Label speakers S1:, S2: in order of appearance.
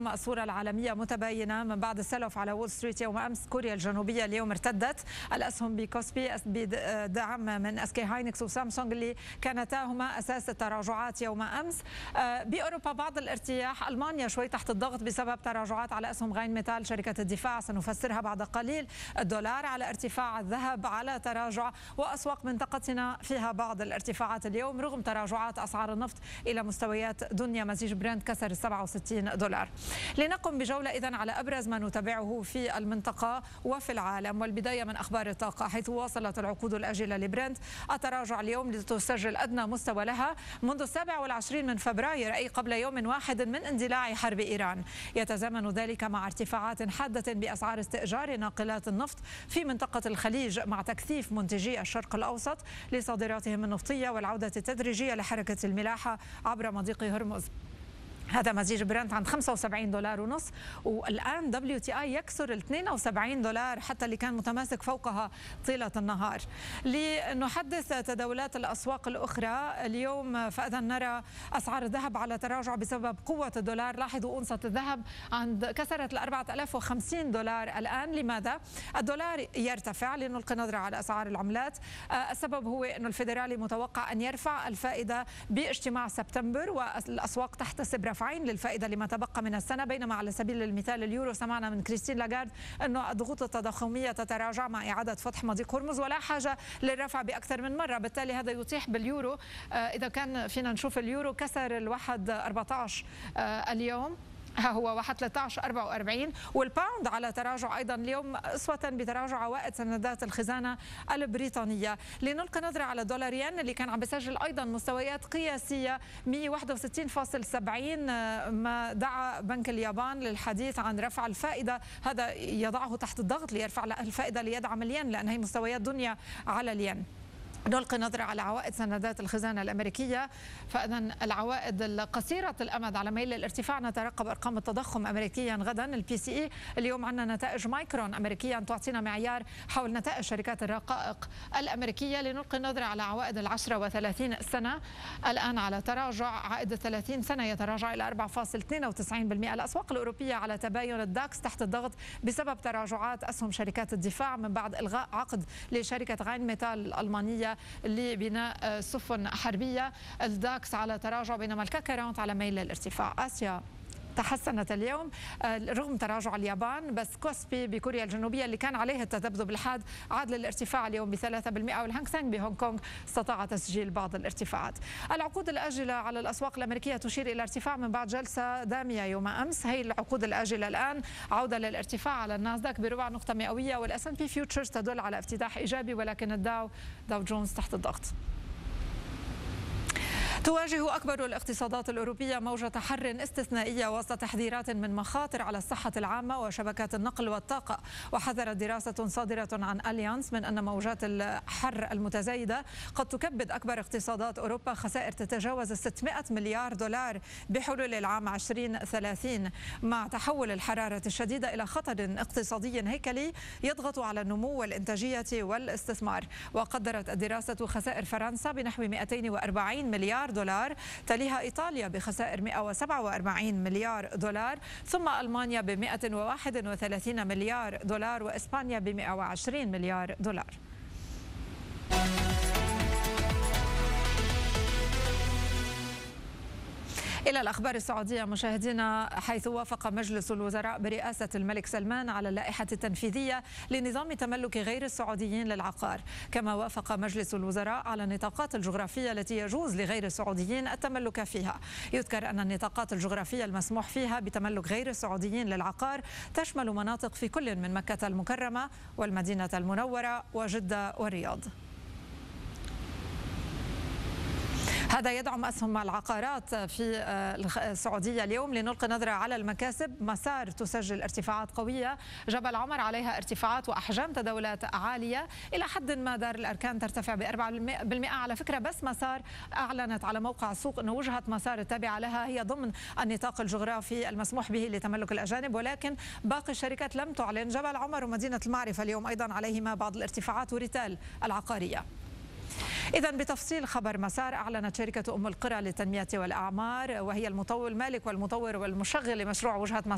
S1: الصورة العالمية متباينة من بعد السلف على وول ستريت يوم أمس. كوريا الجنوبية اليوم ارتدت الأسهم بكوسبي بدعم من اسكي هاينكس وسامسونج اللي كانتا هما أساس التراجعات يوم أمس. بأوروبا بعض الارتياح، ألمانيا شوي تحت الضغط بسبب تراجعات على أسهم غاين ميتال شركة الدفاع سنفسرها بعد قليل. الدولار على ارتفاع، الذهب على تراجع، وأسواق منطقتنا فيها بعض الارتفاعات اليوم رغم تراجعات أسعار النفط إلى مستويات دنيا. مزيج برنت كسر $67. لنقم بجولة إذن على أبرز ما نتابعه في المنطقة وفي العالم، والبداية من أخبار الطاقة، حيث واصلت العقود الآجلة لبرنت التراجع اليوم لتسجل أدنى مستوى لها منذ 27 من فبراير، أي قبل يوم واحد من اندلاع حرب إيران. يتزامن ذلك مع ارتفاعات حادة بأسعار استئجار ناقلات النفط في منطقة الخليج مع تكثيف منتجي الشرق الأوسط لصادراتهم النفطية والعودة التدريجية لحركة الملاحة عبر مضيق هرمز. هذا مزيج برنت عند $75.5، والآن WTI يكسر $72 حتى اللي كان متماسك فوقها طيلة النهار. لنحدث تداولات الأسواق الأخرى اليوم، فإذا نرى أسعار الذهب على تراجع بسبب قوة الدولار. لاحظوا أونصة الذهب كسرت $4050 الآن. لماذا؟ الدولار يرتفع لنلقي نظرة على أسعار العملات. السبب هو أن الفيدرالي متوقع أن يرفع الفائدة باجتماع سبتمبر، والأسواق تحتسب رفعين للفائدة لما تبقى من السنة. بينما على سبيل المثال اليورو سمعنا من كريستين لاغارد أنه الضغوط التضخمية تتراجع مع إعادة فتح مضيق هرمز ولا حاجة للرفع بأكثر من مرة. بالتالي هذا يتيح باليورو، إذا كان فينا نشوف اليورو كسر $1.14 اليوم، ها هو 1.1344، والباوند على تراجع أيضا اليوم أسوة بتراجع عوائد سندات الخزانة البريطانية. لنلقي نظرة على الدولار ين اللي كان عم بيسجل أيضا مستويات قياسية 161.70، ما دعا بنك اليابان للحديث عن رفع الفائدة. هذا يضعه تحت الضغط ليرفع الفائدة ليدعم الين، لأن هي مستويات دنيا على الين. نلقي نظرة على عوائد سندات الخزانة الأمريكية، فإذا العوائد القصيرة الأمد على ميل للارتفاع. نترقب أرقام التضخم أمريكيا غدا، الPCE. اليوم عندنا نتائج مايكرون أمريكيا تعطينا معيار حول نتائج شركات الرقائق الأمريكية. لنلقي نظرة على عوائد ال10 و30 سنة الآن على تراجع. عائد 30 سنة يتراجع إلى 4.92%. الأسواق الأوروبية على تباين، الداكس تحت الضغط بسبب تراجعات أسهم شركات الدفاع من بعد إلغاء عقد لشركة غاين ميتال الألمانية لبناء سفن حربية. الداكس على تراجع، بينما الكاك 40 على ميل للارتفاع. آسيا تحسنت اليوم رغم تراجع اليابان، بس كوسبي بكوريا الجنوبية اللي كان عليه التذبذب الحاد عاد للارتفاع اليوم ب3%، والهانغ سينغ بهونغ كونغ استطاع تسجيل بعض الارتفاعات. العقود الآجلة على الأسواق الأمريكية تشير إلى ارتفاع من بعد جلسة دامية يوم أمس. هي العقود الآجلة الآن عودة للارتفاع على الناسداك بربع نقطة مئوية، والS&P فيوتشرز تدل على افتتاح إيجابي، ولكن داو جونز تحت الضغط. تواجه أكبر الاقتصادات الأوروبية موجة حر استثنائية وسط تحذيرات من مخاطر على الصحة العامة وشبكات النقل والطاقة. وحذرت دراسة صادرة عن أليانس من أن موجات الحر المتزايدة قد تكبد أكبر اقتصادات أوروبا خسائر تتجاوز $600 مليار بحلول العام 2030، مع تحول الحرارة الشديدة إلى خطر اقتصادي هيكلي يضغط على النمو والإنتاجية والاستثمار. وقدرت الدراسة خسائر فرنسا بنحو $240 مليار، تليها إيطاليا بخسائر $147 مليار، ثم ألمانيا ب$131 مليار، وإسبانيا ب$120 مليار. إلى الأخبار السعودية مشاهدينا، حيث وافق مجلس الوزراء برئاسة الملك سلمان على اللائحة التنفيذية لنظام تملك غير السعوديين للعقار. كما وافق مجلس الوزراء على النطاقات الجغرافية التي يجوز لغير السعوديين التملك فيها. يذكر أن النطاقات الجغرافية المسموح فيها بتملك غير السعوديين للعقار تشمل مناطق في كل من مكة المكرمة والمدينة المنورة وجدة والرياض. هذا يدعم أسهم العقارات في السعودية اليوم. لنلقي نظرة على المكاسب، مسار تسجل ارتفاعات قوية، جبل عمر عليها ارتفاعات وأحجام تداولات عالية إلى حد ما. دار الأركان ترتفع ب4% على فكرة، بس مسار أعلنت على موقع السوق أن وجهة مسار التابعة لها هي ضمن النطاق الجغرافي المسموح به لتملك الأجانب، ولكن باقي الشركات لم تعلن. جبل عمر ومدينة المعرفة اليوم أيضا عليهما بعض الارتفاعات وريتال العقارية. إذا بتفصيل خبر مسار، أعلنت شركة أم القرى للتنمية والأعمار، وهي المالك والمطور والمشغل لمشروع وجهة مسار